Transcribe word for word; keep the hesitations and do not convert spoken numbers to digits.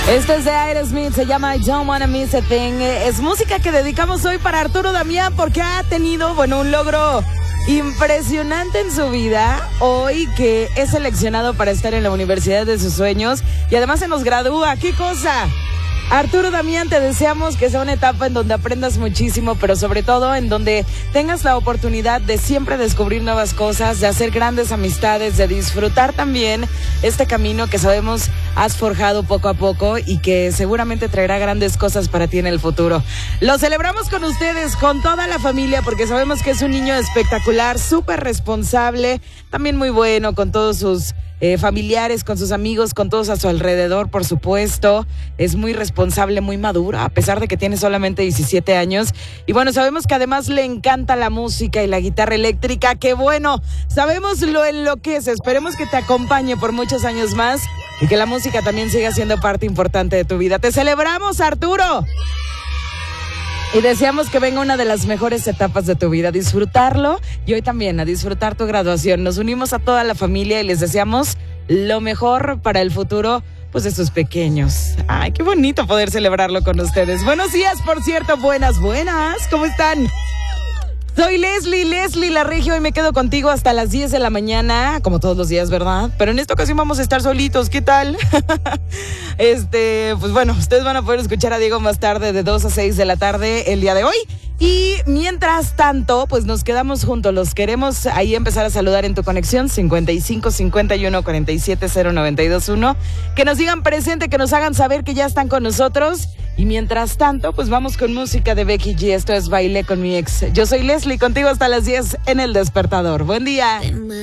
Esto es de Aerosmith, se llama I Don't Wanna Miss a Thing. Es música que dedicamos hoy para Arturo Damián porque ha tenido, bueno, un logro impresionante en su vida. Hoy que es seleccionado para estar en la universidad de sus sueños y además se nos gradúa. ¡Qué cosa! Arturo Damián, te deseamos que sea una etapa en donde aprendas muchísimo, pero sobre todo en donde tengas la oportunidad de siempre descubrir nuevas cosas, de hacer grandes amistades, de disfrutar también este camino que sabemos has forjado poco a poco y que seguramente traerá grandes cosas para ti en el futuro. Lo celebramos con ustedes, con toda la familia, porque sabemos que es un niño espectacular, súper responsable, también muy bueno con todos sus Eh, familiares, con sus amigos, con todos a su alrededor, por supuesto. Es muy responsable, muy maduro, a pesar de que tiene solamente diecisiete años. Y bueno, sabemos que además le encanta la música y la guitarra eléctrica. ¡Qué bueno! Sabemos lo en lo que es. Esperemos que te acompañe por muchos años más y que la música también siga siendo parte importante de tu vida. ¡Te celebramos, Arturo! Y deseamos que venga una de las mejores etapas de tu vida, disfrutarlo y hoy también a disfrutar tu graduación. Nos unimos a toda la familia y les deseamos lo mejor para el futuro, pues de sus pequeños. Ay, qué bonito poder celebrarlo con ustedes. Buenos días, por cierto, buenas, buenas, ¿cómo están? Soy Leslie, Leslie La Regio y me quedo contigo hasta las diez de la mañana, como todos los días, ¿verdad? Pero en esta ocasión vamos a estar solitos, ¿qué tal? este, pues bueno, ustedes van a poder escuchar a Diego más tarde de dos a seis de la tarde el día de hoy. Y mientras tanto, pues nos quedamos juntos, los queremos ahí empezar a saludar en tu conexión cincuenta y cinco, cincuenta y uno, cuarenta y siete, cero, noventa y dos, uno. Que nos digan presente, que nos hagan saber que ya están con nosotros. Y mientras tanto, pues vamos con música de Becky G. Esto es Bailé con mi ex. Yo soy Leslie, contigo hasta las diez en El Despertador. Buen día.